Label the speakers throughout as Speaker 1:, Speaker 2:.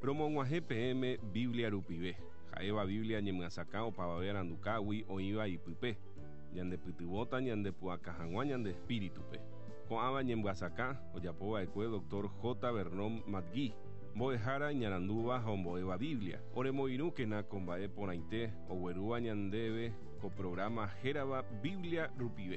Speaker 1: Promog̃uahẽ PM Biblia rupive. Ha'éva Biblia ñemyasakã opavave arandukágui oĩva ipype. Ñandepytyvõta ñandepu'aka hag̃ua ñande espíritupe. Ko'ãva ñembyasakã ojapova'ekue Dr. J. Vernon Matgui. Mbo'ehára ñarandúva ha ombo'éva Biblia. Oremoirũkena ko mba'e porãite oguerúva ñandéve ko programa hérava Biblia rupive.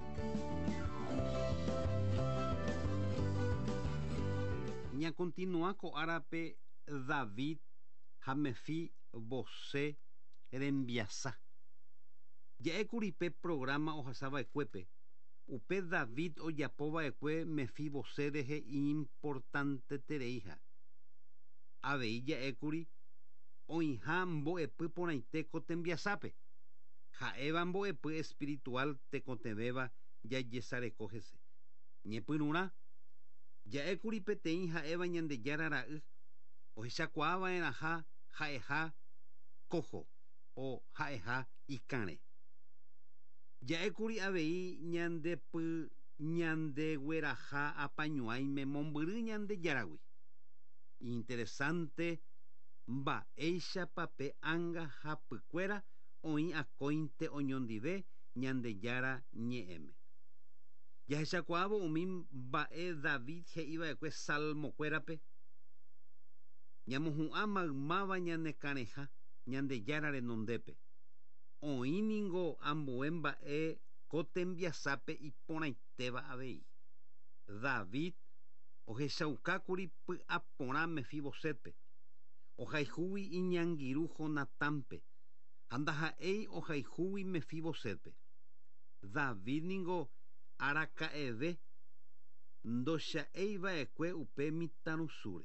Speaker 2: Ña continúa ko árape David ha Mefibosé rembiasa. Ja'ékuri pe programa ohasava'ekuépe. Upe David ojapova'ekue Mefibosé rehe importantetereiha. Avei ja'ékuri oĩha mbo'epy porãite ko tembiasápe. Ha'éva mbo'epy espiritual tekotevẽva jajesareko hese. Ñepyrũrã ja'ékuri peteĩ ha'éva Ñandejára ra'y ohechakuaava'erãha ha'eha koho o ha'eha ikãre. Ja'ékuri avei ñandegueraha apañuáime mombyry Ñandejáragui. Interesante mba'éichapa pe anga hapykuéra oĩ akóinte oñondive Ñandejára ñe'ẽme. Jahechakuaávo umi mba'e David he'iva'ekue salmokuérape. Ñamohu'ã maymáva ñanekãreha Ñandejára renondépe. Oĩningo ambue mba'e ko tembiasápe iporãitéva avei. David ohechaukákuri py'a porã Mefibosépe. Ohaihúgui iñangirũ Jonatánpe. Ha ndaha'éi ohaihúgui Mefibosépe. David ningo araka'eve ndocha'eiva'ekue upe mitãrusúre.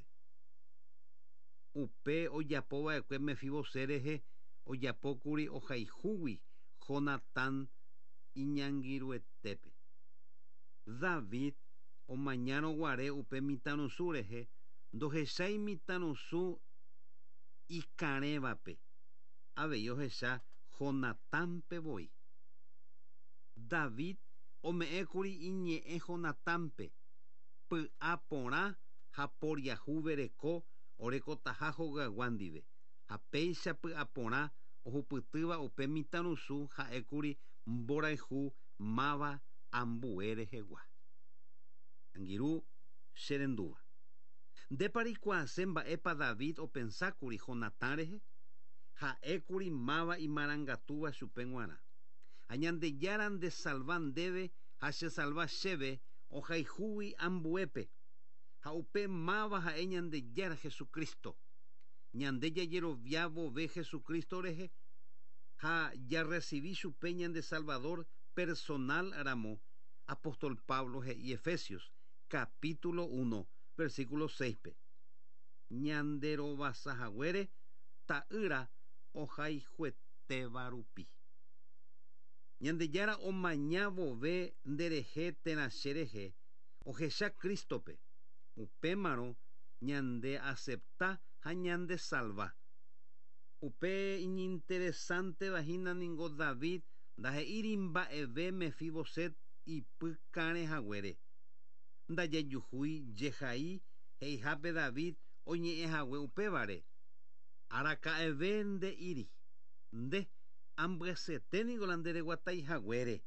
Speaker 2: Upe ojapova'ekue Mefibosé rehe ojapókuri ohaihúgui Jonatán iñangirũetépe. David omañárõguare upe mitãrusũ rehe ndohechái mitãrusũ ikarẽvape. Avei ohecha Jonatánpe voi. David ome'ẽkuri iñe'ẽ Jonatánpe py'a porã ha poriahu vereko orekotaha hogagua ndive. Ha péicha py'a porã ohupytýva upe mitãrusũ ha'ékuri mborayhu máva ambue rehegua. Angirũ che rendúva. Ndépa reikuaase mba'épa David opensákuri Jonatán rehe. Ha'ékuri máva imarangatúva chupe g̃uarã. Ha Ñandejára ndesalva ndéve ha chesalva chéve ohaihúgui ambuépe. Ha upe máva ha'e Ñandejára Jesucristo. Ñande jajerovia vove Jesucristo rehe ha ya recibí chupe Ñande Salvador personal ramo. Apóstol Pablo y Efesios capítulo 1 versículo 6. Ñanderovasahaguére ta'ýra ohaihuetéva rupi. Ñandejára omaña vove nderehe térãche rehe ohecha Kristope. Upémarõ ñande acepta ha ñande salva. Upe ininteresante vahína ningo David ndahe'íri mba'eve Mefibosé ipykarẽhaguére. Ndajejuhúi jehai heihápe David oñe'ẽhague upévare. Araka'eve nde'íri. Nde ambyasyeténiko la ndereguataihaguére.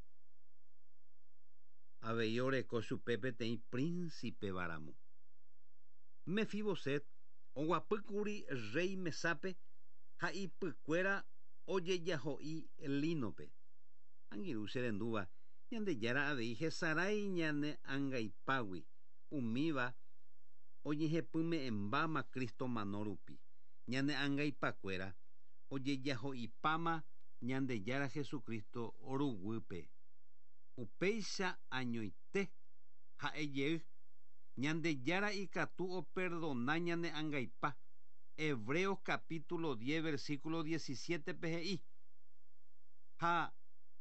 Speaker 2: Avei oreko chupe peteĩ príncipe varamo. Mefibosé oguapýkuri rey mesápe ha ipykuéra ojejaho'i línope. Angirũ che rendúva Ñandejára avei hesarái ñane angaipágui umíva oñehepyme'ẽmbáma Kristo mano rupi. Ñane angaipakuéra ojejaho'ipáma Ñandejára Jesucristo oruguýpe. Upéicha añoite ha'ejey Ñandejára ikatu operdona ñane angaipa. Hebreos capítulo 10 versículo 17 pehe'i. Ha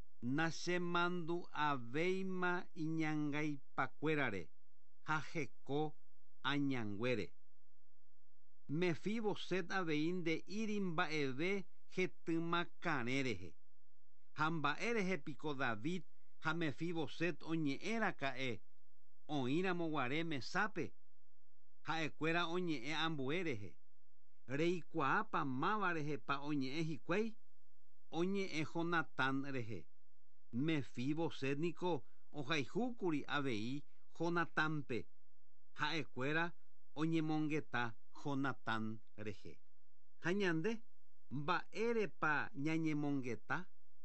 Speaker 2: nachemandu'avéima iñangaipakuérare ha heko añanguére. Mefibosét avei nde'íri mba'eve hetýmakarẽ rehe. Ha mba'e rehepiko David ha Mefibosét oñe'ẽraka'e oĩramoguare mesápe ha'ekuéra oñe'ẽ ambue rehe. reikuaápa máva rehepa oñe'ẽ hikuái oñe'ẽ Jonatán rehe. Mefiboset niko ohayhúkuri avei Jonatánpe ha'ekuéra oñemongeta Jonatán rehe. Ha ñande mba'érepa ñañemongeta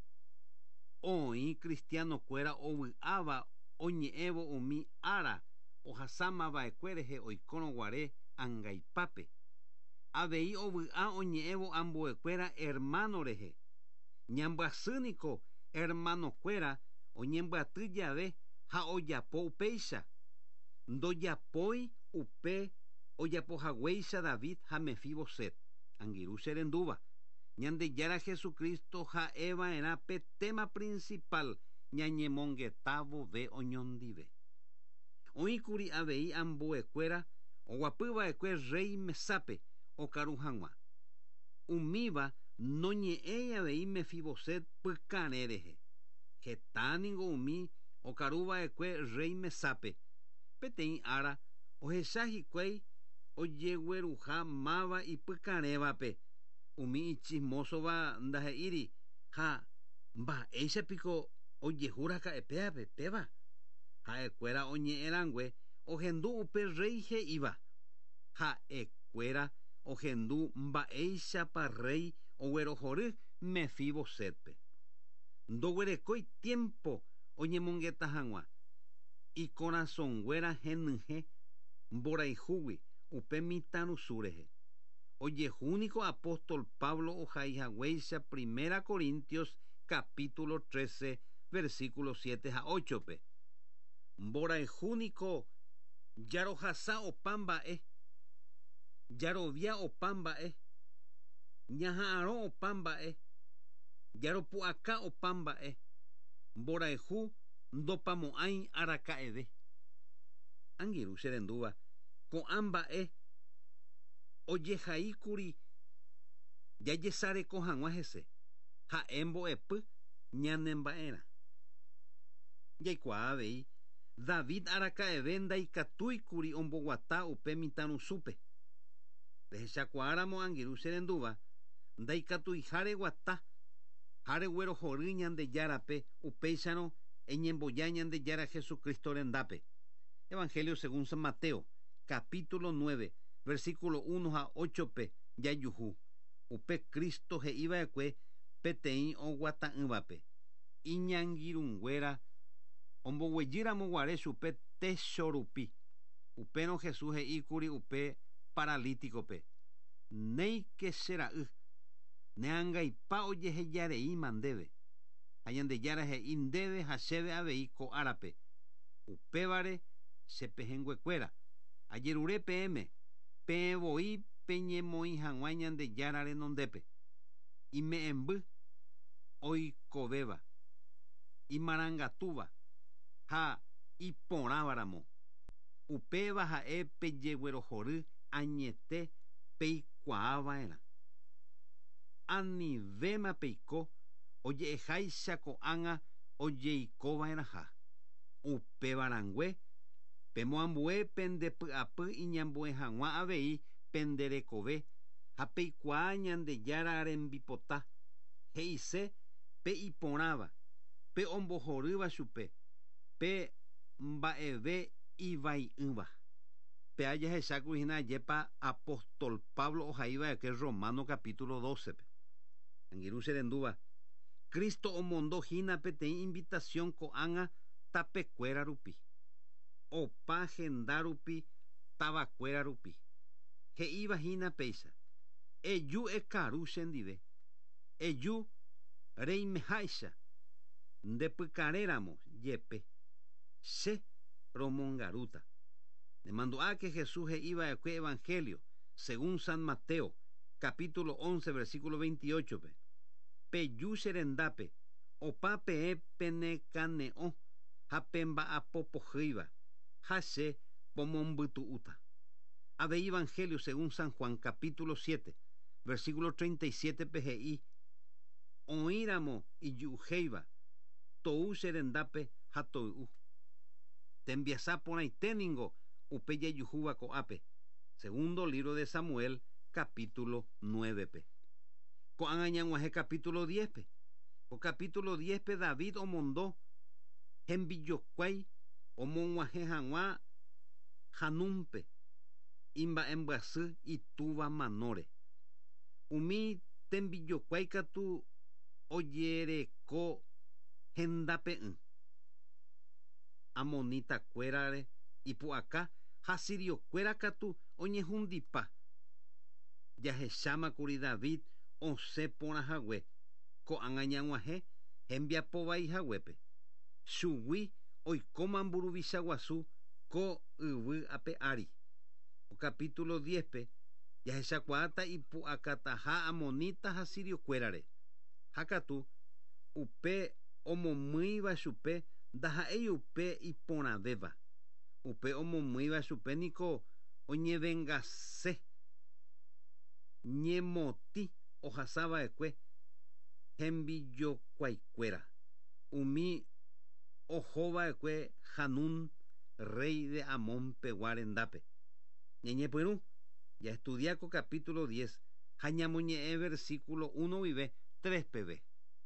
Speaker 2: oĩ cristianokuéra ovy'áva oñe'ẽvo umi ára ohasámava'ekue rehe oikórõguare ãngaipápe. Avei ovy'a oñe'ẽvo ambuekuéra hermano rehe. Ñambyasýniko hermanokuéra oñembyaty jave ha ojapo upéicha. Ndojapói upe ojapohaguéicha David ha Mefiboset. Angirũ che rendúva. Ñandejára Jesucristo ha'eva'erã pe téma principal ñañemongeta vove oñondive. Oĩkuri avei ambuekuéra oguapyva'ekue rey mesápe okaru hag̃ua. Umíva noñe'ẽi avei Mefiboset pykarẽ rehe. Hetániko umi okaruva'ekue rey mesápe. Peteĩ ára ohecha hikuái ojegueruha máva ipykarẽvape. Umi ichismosova ndahe'íri ha mba'éichapiko ojehuraka'e péva. Ha'ekuéra oñe'ẽrangue ohendu upe rey he'íva. Ha'ekuéra ohendu mba'éichapa rey oguerohory Mefibosetpe. Ndoguerekói tiempo oñemongeta hag̃ua. Ikorasõnguéra henyhẽ mboraihúgui upe mitãrusu rehe. Ojehúniko apóstol Pablo ohaihaguéicha Primera Corintios capítulo 13 versículo 7 ha 8pe. Mboraihúniko jarohasa opa mba'e, jarovia opa mba'e, ñaha'ãrõ opa mba'e, jaropu'aka opa mba'e, mborayhu ndopamo'ãi araka'eve. Angirũ che rendúva ko'ã mba'e ojehaíkuri jajesareko hag̃ua hese ha'e mbo'epy ñanemba'erã. Jaikuaa avei David araka'eve ndaikatúikuri omboguata upe mitãrusúpe. Rehechakuáramo angirũ che rendúva ndaikatuiha reguata ha reguerohory Ñandejárape upéicharõ eñemboja Ñandejára Jesucristo rendápe. Evangelio según San Mateo capítulo 9 versículo 1 ha 8pe jajuhu upe Cristo he'íva'ekue peteĩ oguata'ỹvape. Iñangirũnguéra omboguejýramoguare chupe técho upérõ Jesús he'íkuri upe paralíticope. Néike che ra'y neangaipa ojehejareíma ndéve. Ha Ñandejára he'i ndéve ha chéve avei ko árape. Upévare chepehẽnguekuéra. Ajerure peẽme peẽvoi peñemoĩ hag̃ua Ñandejára renondépe. Ime'ẽmby oikovéva, imarangatúva ha iporãvaramo. Upéva ha'e pejeguerohory añete peikuaava'erã. Anivéma peiko oje'eháicha ko'ág̃a ojeikova'erãha. Upevarangue pemoambue pendepy'apy iñambue hag̃ua avei penderekove ha peikuaa Ñandejára rembipota he'ise pe iporãva, pe ombohorýva chupe, pe mba'eve ivai'ỹva. Pe ajahechákurihína ajépa apóstol Pablo ohaíva'ekue Romano capítulo 12pe. Angirũ che rendúva Cristo omondohína peteĩ invitación ko'ág̃a tapekuéra rupi, opa henda rupi, tavakuéra rupi. He'ívahína péicha eju ekaru chendive, eju reimeháicha ndepykaréramo jepe che romongarúta. Nemandu'áke Jesús he'íva'ekue Evangelio según San Mateo capítulo 11 versículo 28pe. Peju che rendápe opa peẽ penekane'õ ha pemba'apopohýiva ha che pomombytu'úta. Avei Evangelio según San Juan capítulo 7 versículo 37 pe he'i oĩramo iju'uhéiva tou che rendápe ha toy'u. Tembiasa porãiténingo upe jajuhúva ko'ápe. Segundo libro de Samuel capítulo 9 pe. Ko angañanguaje capítulo 10 pe. Ko capítulo 10 pe David omondo hembijokuái omonguaje hag̃ua Hanúmpe imba'embyasy itúva manóre. Umi tembijokuái katu ojereko hendape'ỹ Amonitakuérare ipu'aka ha siriokuéra katu oñehundipa. Jahechámakuri David osẽ porãhague ko'ág̃a ñag̃uahẽ hembiapovaihaguépe. Chugui oikóma mburuvicha guasu ko yvy ape ári. Capítulo 10 pe jahechakuaáta ipu'akataha Amonita ha siriokuérare. Hakatu upe omomýiva chupe ndaha'éi upe iporãvéva. Upe omomýiva chupe niko oñevengase ñemotĩ ohasava'ekue hembijokuaikuéra. Umi ohova'ekue Hanún rey de Amón pegua rendápe. Ñeñepyrũ ya estudia ko capítulo 10 ha ñamoñe'ẽ versículo 1 guive 3 peve.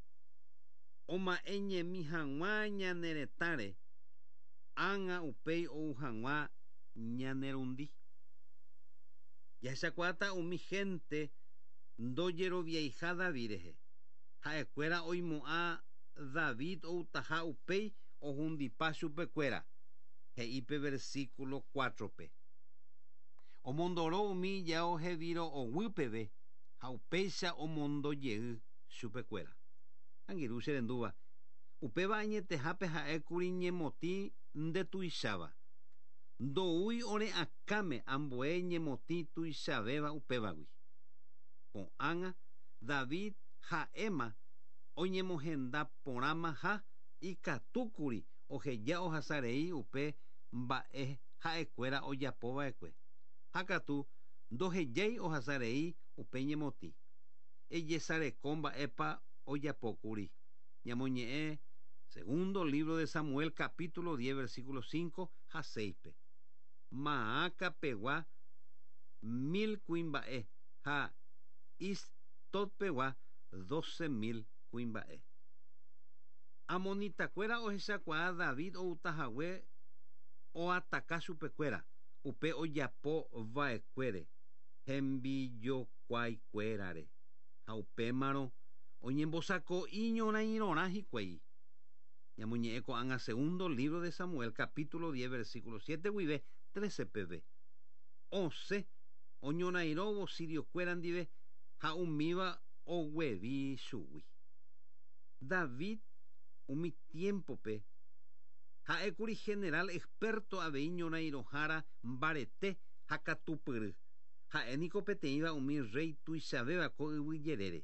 Speaker 2: Oma'ẽñemi hag̃ua ñane retãre ág̃a upéi ou hag̃ua ñanerundi. Jahechakuaáta umi gente ndojeroviaiha David rehe. Ha'ekuéra oimo'ã David outaha upéi ohundipa chupekuéra. He'ípe versículo 4 pe. Omondoro umi jao hevírõ oguy peve ha upéicha omondojey chupekuéra. Angirũ che rendúva. Upéva añetehápe ha'ékuri ñemotĩ ndetuicháva. Ndoúi ore akáme ambue ñemotĩ tuichavéva upévagui. Ko'ág̃a David ha'éma oñemohenda porãma ha ikatúkuri oheja ohasarei upe mba'e ha'ekuéra ojapova'ekue. Hakatu ndohejái ohasarei upe ñemotĩ. Ejesareko mba'épa ojapókuri. Ñamoñe'ẽ segundo libro de Samuel capítulo 10 versículo 5 ha 6 pe. Maaka pegua 1000 kuimba'e ha Istot pegua 12.000 kuimba'e. Amonitakuéra ohechakuaa David outahague oataka chupekuéra upe ojapo va'ekuére hembijokuaikuérare ha upémarõ oñembosako'i ñorairõrã hikuái. Ñamoñe'ẽ ko'ág̃a segundo libro de Samuel capítulo 10 versículo 7 guive 13 peve. Osẽ oñorairõvo siriokuéra ndive ha umíva oguevi chugui. David umi tiempope ha'ékuri general experto avei ñorairõhára mbarete ha katupyry. Ha'éniko peteĩva umi rey tuichavéva ko yvy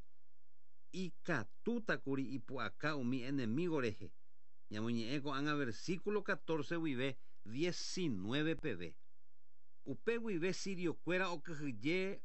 Speaker 2: ikatútakuri ipu'aka umi enemigo rehe. Ñamoñe'ẽ ko'ág̃a versículo 14 guive 19 peve. Upe guive siriokuéra okyhyje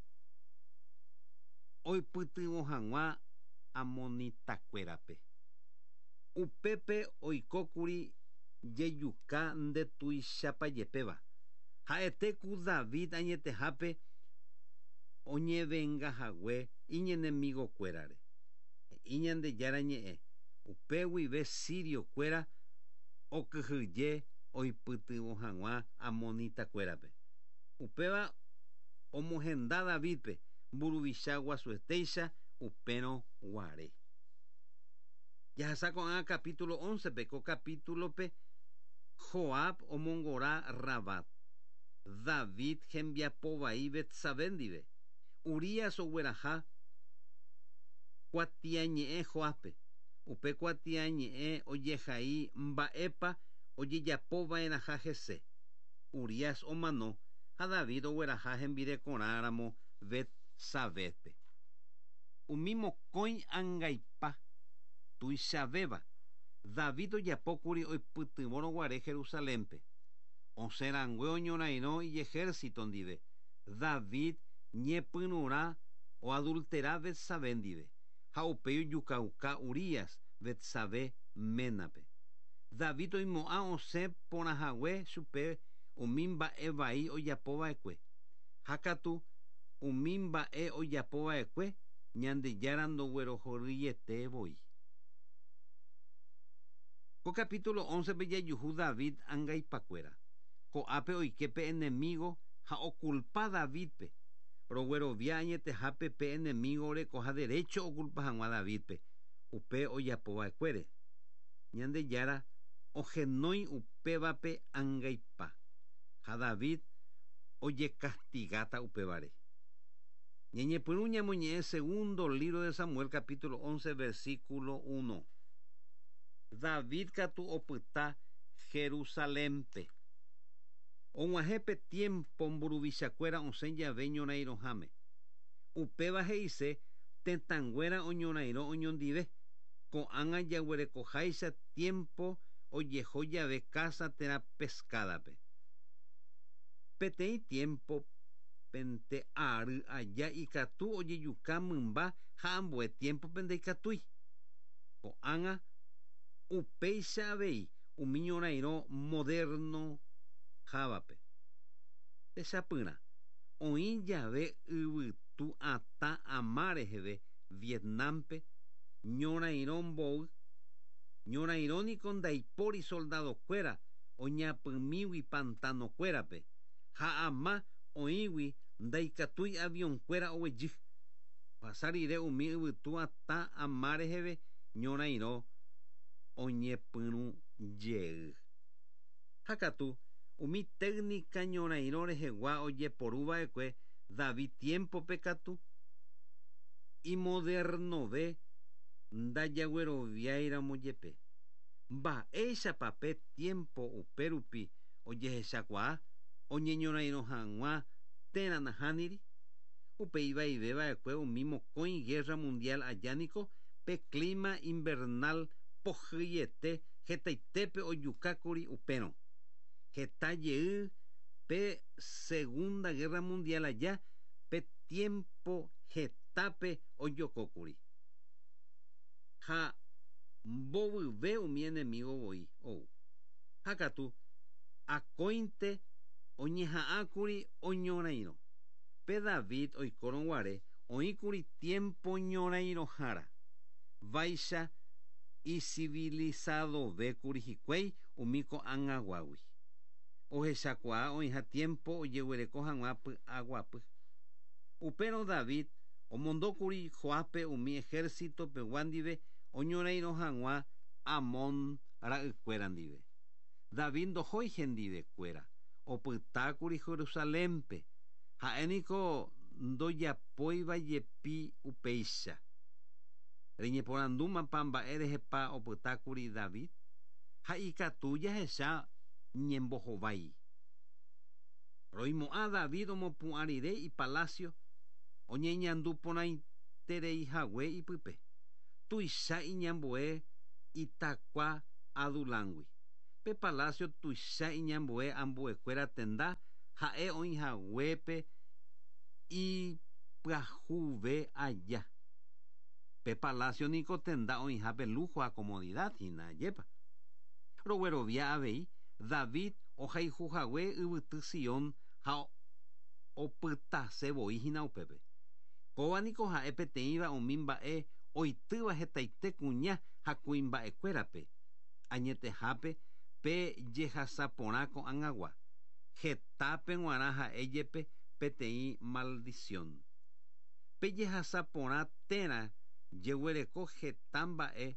Speaker 2: oipytyvõ hag̃ua Amonitakuérape. Upépe oikókuri jejuka ndetuichapajepéva. Ha'ete ku David añetehápe oñevengahague iñenemiguokuérare. Iñandejára ñe'ẽ upe guive siriokuéra okyhyje oipytyvõ hag̃ua Amonitakuérape. Upéva omohenda Davidpe mburuvicha guasuetéicha upérõ guare. Jahasa ko'ág̃a capítulo 11 pe. Ko capítulo pe Joab omongora Rabat. David hembiapovai Betsabe ndive. Urías ogueraha kuatiañe'ẽ Joabpe. Upe kuatiañe'ẽ ojehai mba'épa ojejapova'erãha hese. Urías omano ha David ogueraha hembirekorãramo Betsabepe. Umi mokõi ãngaipa tuichavéva David ojapókuri oipytyvõrõ guare Jerusalémpe. Osẽrangue oñorairõ ijehército ndive. David ñepyrũrã oadultera Betsabe ndive. Ha upéi ojukauka Urías Betsabe ménape. David oimo'ã osẽ porãhague chupe umi mba'e vai ojapova'ekue. Hakatu umi mba'e ojapova'ekue Ñandejára ndoguerohoryetevoi. Ko capítulo 11 pe jajuhu David angaipakuéra. Ko'ápe oikepe enemigo ha oculpa Davidpe. Roguerovia añetehápe pe enemigo rekoha derecho oculpa hag̃ua Davidpe. Upe ojapova'ekuére. Ñandejára ohenói upévape angaipa. Ha David ojekastigáta upévare. Ñeñepyrũ ñamoñe'ẽ segundo libro de Samuel capítulo 11 versículo 1. David katu opyta Jerusalénpe. Og̃uahẽpe tiempo mburuvichakuéra osẽ jave ñorairõháme. Upéva he'ise tetãnguéra oñorairõ oñondive. Ko'ág̃a jaguerekoháicha tiempo ojeho jave casa térã pescádape. Peteĩ tiempo pente ary aja ikatu ojejuka mymba ha ambue tiempo pe ndaikatúi. Ko'ág̃a upéicha avei umi ñorairõ moderno hávape. Techapyrã oĩ jave yvytu atã ama reheve Vietnampe ñorairõ mbovy. Ñorairõniko ndaipóri soldadokuéra oñapymígui pantanokuérape ha ama oĩgui ndaikatúi avionkuéra oguejy. Ohasa rire umi yvytu atã ama reheve ñorairõ oñepyrũjey. Hakatu umi técnica ñorairõ rehegua ojeporúva'ekue David tiempope katu imodernove ndajagueroviáiramo jepe. Mba'éichapa pe tiempo upérupi ojehechakuaa oñeñorairõ hag̃ua térã nahániri. Upeivaivéva'ekue umi mokõi guerra mundial ajániko pe clima invernal pohýiete hetaitépe ojukákuri upérõ. Hetajey pe segunda guerra mundial aja pe tiempo hetápe ojokókuri. Ha mbovyve umi enemigo voi ou. Hakatu akóinte oñeha'ãkuri oñorairõ. Pe David oikórõguare oĩkuri tiempo ñorairõhára. Váicha icivilizadovékuri hikuái umi ko'ág̃aguágui. Ohechakuaa oĩha tiempo ojeguereko hag̃ua py'aguapy. Upérõ David omondókuri Joape umi ejército pegua ndive oñorairõ hag̃ua Amón ra'ykuéra ndive. David ndohói hendivekuéra opytákuri Jerusalénpe. Ha'éniko ndojapóivajepi upéicha. Reñeporandúmapa mba'e rehepa opytákuri David ha ikatu jahecha ñembohovái. Roimo'ã David omopu'ã rire ipalacio oñeñanduporãitereihague ipype. Tuicha iñambue itakua Adulángui. Pe palacio tuicha iñambue ambuekuéra tenda ha'e oĩhaguépe ipyahuve aja. Pe palacio niko tenda oĩhápe lujo a comodidad hína ajépa. Roguerovia avei David ohayhuhague yvyty Sion ha opytasevoi hína upépe. Kóvaniko ha'e peteĩva umi mba'e oitýva hetaite kuña ha kuimba'ekuérape. Añetehápe pe jehasa porã ko'ág̃agua. Hetápe g̃uarã ha'éjepe peteĩ maldición. Pe jehasa porã térã jeguereko heta mba'e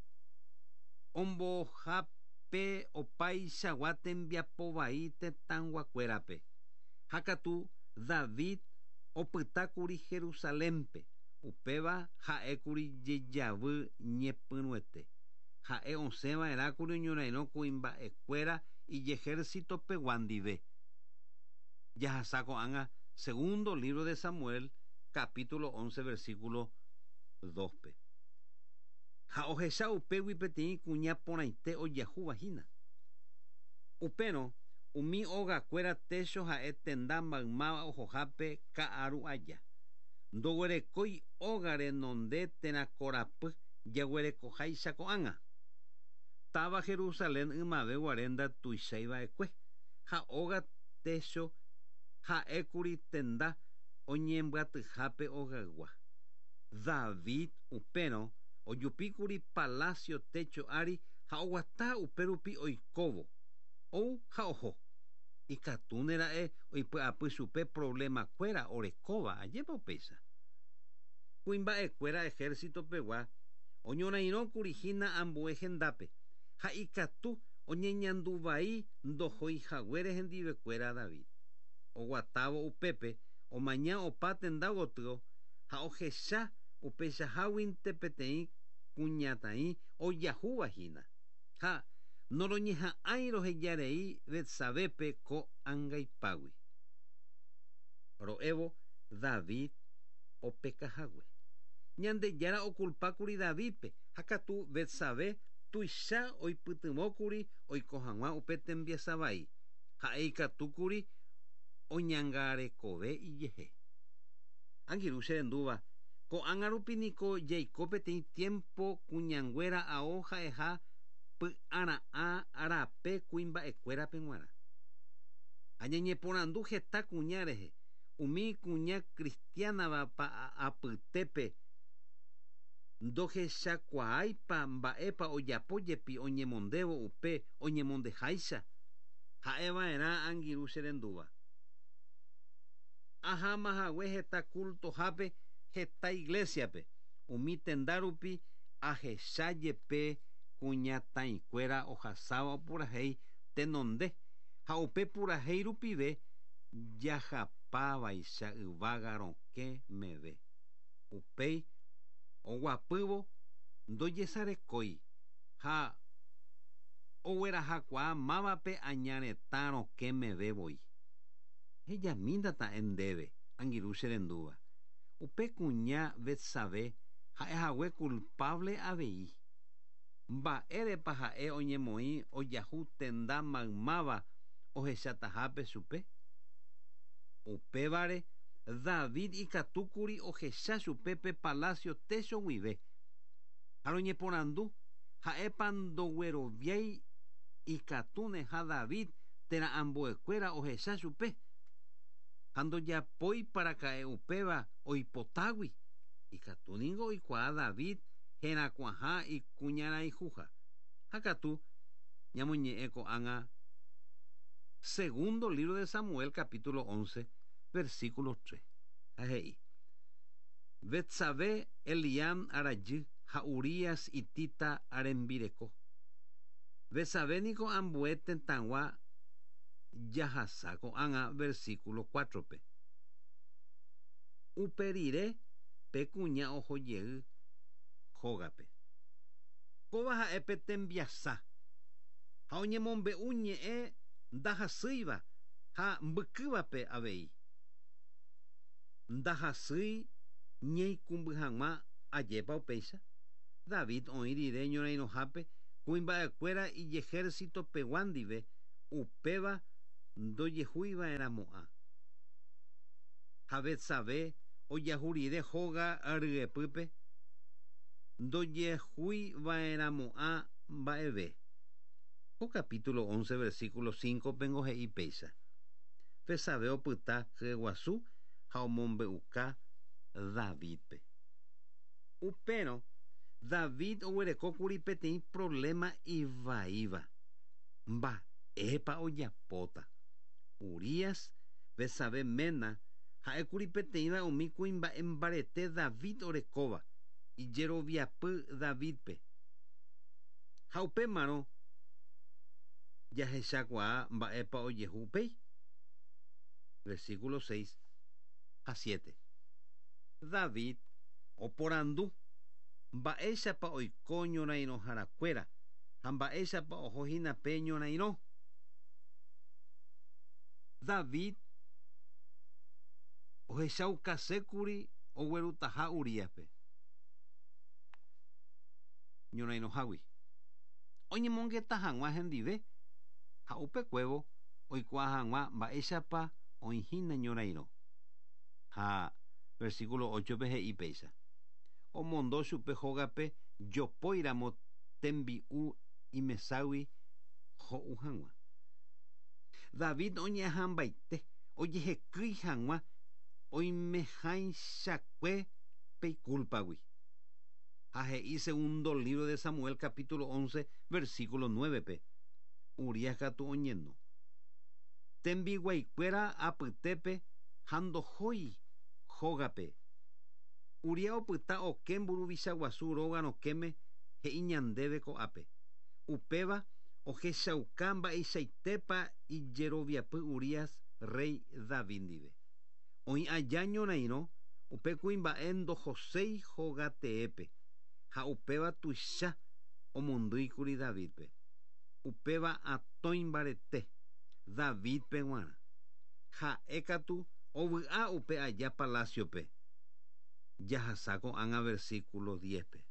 Speaker 2: ombohápe opaichagua tembiapo vai tetãnguakuérape. Hakatu David opytákuri Jerusalénpe. Upéva ha'ékuri jejavy ñepyrũete. Ha'e osẽva'erákuri oñorairõ kuimba'ekuéra ijehército pegua ndive. Jahasa ko'ág̃a segundo libro de Samuel capítulo 11 versículo 2. Ha ohecha upégui peteĩ kuña porãite ojahúva upérõ umi ogakuéra técho ha'e tenda maymáva ohohápe ka'aru aja. Ndoguerekói óga renonde térã korapy jaguerekoháicha ko'ág̃a. Táva Jerusalén ymave guarenda tuichaiva'ekue ha óga técho ha'ékuri tenda oñembyatýhápe ogagua. David upérõ ojupíkuri palacio techo ári ha oguata upérupi oikóvo. Ou ha oho. Ikatúnera'e oipy'apy chupe problemakuéra orekóva ajépa upéicha. Kuimba'ekuéra ejército pegua oñorairõkuri hína ambue hendápe ha ikatu oñeñanduvai ndohoihaguére hendivekuéra David. Oguatávo upépe omaña opa tenda gotyo ha ohecha upeichaháguinte peteĩ kuñataĩ ojahúva ha noroñeha'ãi rohejarei Betsavépe ko ãngaipágui. Ro'évo David opekahague. Ñandejára okulpákuri Davidpe ha katu Betsavé tuicha oipytyvõkuri oiko hag̃ua upe tembiasa vai ha'e ikatúkuri oñangarekove ijehe. Angirũ che rendúva ko'ág̃a rupi niko jaiko peteĩ tiempo kuñanguéra ao ha'eha py'ara'ã rape kuimba'ekuérape g̃uarã. Añañeporandu heta kuña rehe umi kuña kristiánava apytépe ndohechakuaáipa mba'épa ojapojepi oñemondévo upe oñemondeháicha. Ha'eva'erã angirũ che rendúva. Ahámahague heta cultohápe heta iglesiape umi tenda rupi ahechajepe kuñatãikuéra ohasáva opurahéi tenonde ha upe purahéi rupive jahapávaicha yvága rokẽ meve. Upéi oguapývo ndojesarekói ha oguerahakuaa mávape añaretã rokẽ mevevoi. Ejamínta ta'e ndéve angirũ che rendúva. Upe kuña Betsavé ha'ehague culpable avei. Mba'érepa ha'e oñemoĩ ojahu tenda maymáva ohechatahápe chupe. Upévare David ikatúkuri ohecha chupe pe palacio techo guive. Ha roñeporandu ha'épa ndogueroviái ikatúne ha David térã ambuekuéra ohecha chupe. Ha ndojapói paraka'e upéva oipotágui. Ikatúniko oikuaa David herakuãha ikuñarãihuha. Ha katu ñamoñe'ẽ ko'ág̃a segundo libro de Samuel capítulo 11 versículo 3. Ha he'i Betsavé Eliam arajy ha Urías itita arembireko. Betsavé niko ambue tetãgua jahasa ko'ág̃a versículo 4pe. Upe rire pe kuña ohojey hógape. Kóva ha'épe tembiasa ha oñemombe'u ñe'ẽ ndahasýiva ha mbykývape avei. Ndahasýi ñeikũmby hag̃ua ajépa upéicha. David oĩ rire ñorairõhápe kuimba'ekuéra ijehército pegua ndive upéva ndojehúiva'erãmo'ã. Ha Betsavé ojahu rire hóga ryepýpe ndojehúiva'erãmo'ã mba'eve. Ko capítulo 11 versículo 5 pengo he'i péicha. Betsavé opyta hyeguasu ha omombe'uka Davidpe. Upérõ David oguerekókuri peteĩ problema ivaíva. Mba'épa ojapóta. Urías Betsavé ména ha'ékuri peteĩva umi kuimba'e mbarete David orekóva ijeroviapy Davidpe. Ha upémarõ jahechakuaa mba'épa ojehu upéi. Versículo 6 a 7. David oporandu mba'éichapa oiko ñorairõ harakuéra ha mba'éichapa ohohína pe ñorairõ. David ohechaukasékuri oguerutaha Uríape ñorairõhágui. Oñemongeta hag̃ua hendive ha upekuévo oikuaa hag̃ua mba'éichapa oĩhína ñorairõ. Ha versículo 8pe he'i péicha. Omondo chupe hógape jopóiramo tembi'u imeságui ho'u hag̃ua. David oñe'ãhambaite ojehekýi hag̃ua oimehain shakwe peiculpagui. Ajeí segundo libro de Samuel, capítulo 11, versículo 9p. Urias gatu oñeno. Tembiguaikuera apytépe handohói hógape. Uria opyta oke mburuvichaguasu rógano kéme he'i ñandéve ko'ápe. Upéva ohechauka mba'eichaitépa ijeroviapy Urias rey David ndive. Oĩ aja ñorairõ upe kuimba'e ndohoséi hógateépe. Ha upéva tuicha omondýikuri Davidpe. Upéva atõi mbarete Davidpe g̃uarã. Ha'e katu ovy'a upe aja palaciope. Jahasa ko'ág̃a versículo 10pe.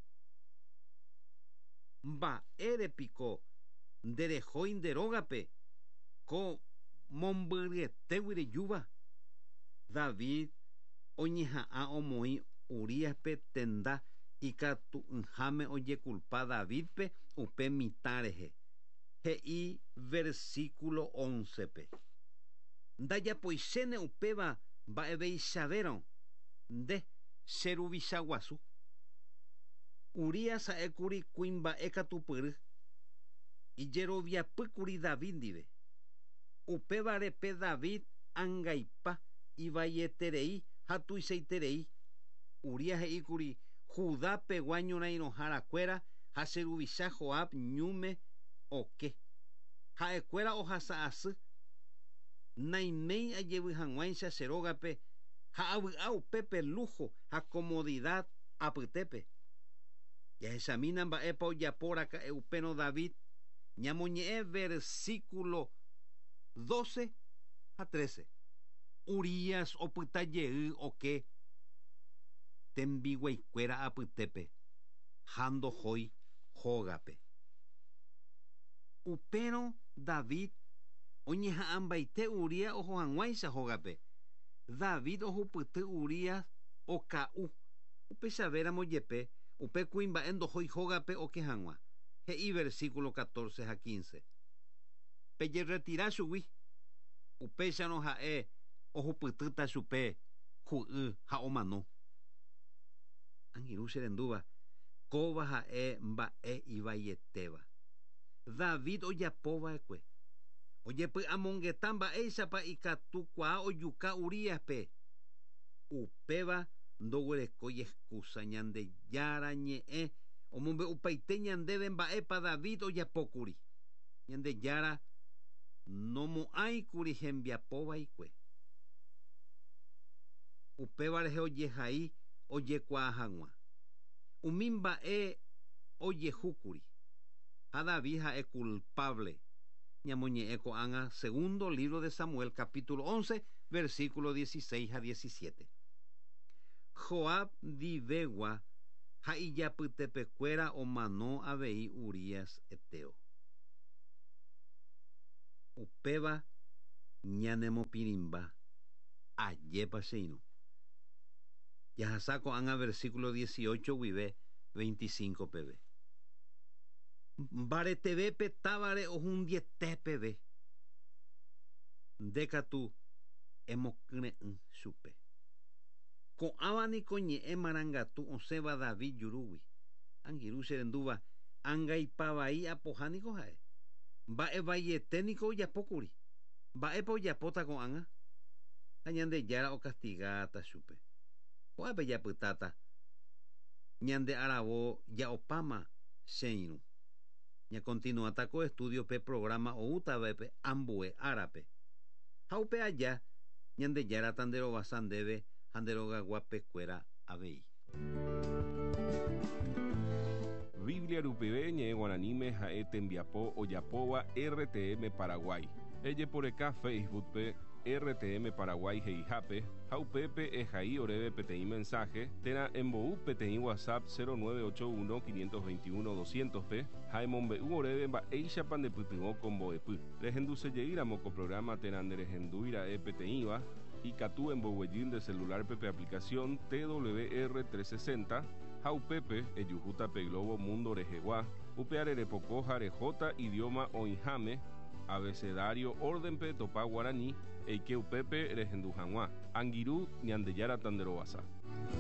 Speaker 2: Mba'érepiko nderehói nde rógape ko mombyryetegui rejúva. David oñeha'ã omoĩ Uríaspe tenda ikatu'ỹháme ojekulpa Davidpe upe mitã rehe. He'i versículo 11pe. Ndajapoichéne upéva mba'eveichavérõ nde cheruvichaguasu. Urías ha'ékuri kuimba'e katupyry. Ijeroviapýkuri David ndive. Upévarepe David ãngaipa ivaieterei ha tuichaiterei. Urías he'íkuri Judá pegua ñorairõharakuéra ha cheruvicha Joab ñúme oke. Ha'ekuéra ohasa asy. Naiméi ajevy hag̃uáicha che rógape ha avy'a upépe lujo ha comodidad apytépe. Jahechamína mba'épa ojaporaka'e upérõ David. Ñamoñe'ẽ versículo 12 ha 13. Urías opytajey oke tembiguaikuéra apytépe ha ndohói hógape. Upérõ David oñeha'ãmbaite Urías oho hag̃uáicha hógape. David ohupyty Urías oka'u upechavéramo jepe upe kuimba'e ndohói hógape oke hag̃ua. He'i versículo 14 ha 15. Peje retira chugui. Upéicharõ ha'e ohupytýta chupe hu'y ha omano. Angirũ che rendúva. Kóva ha'e mba'e ivaietéva. David ojapova'ekue. Ojepy'amongeta mba'éichapa ikatukuaa ojuka Uríaspe. Upéva ndoguerekói excusa Ñandejára ñe'ẽ omombe'upaite ñandéve mba'épa David ojapókuri. Ñandejára nomo'ãikuri hembiapovaikue. Upéva rehe ojehai ojekuaa hag̃ua. Umi mba'e ojehúkuri. Ha David ha'e culpable. Ñamoñe'ẽ ko'ág̃a segundo libro de Samuel, capítulo 11, versículo 16 a 17. Joab ndivégua ha ijapytepekuéra omano avei Urías Eteo. Upéva ñanemopirĩmba ajépa che irũ. Jahasa ko'ág̃a versículo 18 guive 25 peve. Mbaretevépe távare ohundietépeve. Ndékatu emokyrẽ'ỹ chupe. Ko'ãvaniko ñe'ẽ marangatu osẽva David jurúgui. Angirũ che rendúva angaipavai apohániko ha'e. Mba'evaiete ojapókuri. Mba'épa ojapóta ko'ág̃a. Ha Ñandejára okastigáta chupe. Ko'ápe japytáta. Ñande aravo ja'opáma che irũ. Ña continuata ko estudio pe programa oútava'epe ambue árape. Ha upe aja Ñandejára tanderovasa ndéve ha nderogaguapekuéra avei.
Speaker 1: Biblia rupive ñe'ẽ guaraníme ha'e tembiapo ojapóva RTM Paraguay. Ejeporeka Facebookpe RTM Paraguay heihápe ha upépe ehai oréve peteĩ mensaje térã embo'u peteĩ WhatsApp 0981 521 200pe ha emombe'u oréve mba'éichapa ndepytyvõ ko mbo'epy. Rehendusejeýramo ko programa térã nderehendúira'e peteĩva ikatu emboguejy nde celularpe pe aplicación TWR 360 ha upépe ejuhúta pe Globo Mundo rehegua upe arerepoko ha rehóta idioma oĩháme abecedario órdenpe topa guaraní eike upepe rehendu hag̃ua, angirũ ñandejara tanderovasa.